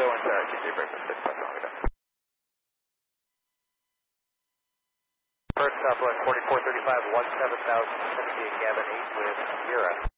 Tango and Sarah, TJ Breakfast 6 by Tango. First Southwest 4435, 17,078 Gavin 8 with Sierra.